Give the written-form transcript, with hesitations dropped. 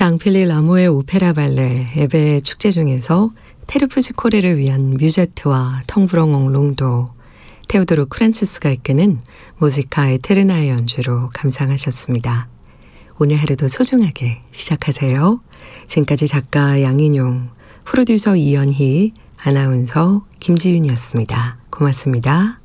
장필리 라모의 오페라 발레 에베 축제 중에서 테르푸즈 코레를 위한 뮤제트와 텅브렁 롱도, 테오도르 쿠란츠스가 이끄는 모지카 에테르나의 연주로 감상하셨습니다. 오늘 하루도 소중하게 시작하세요. 지금까지 작가 양인용, 프로듀서 이연희, 아나운서 김지윤이었습니다. 고맙습니다.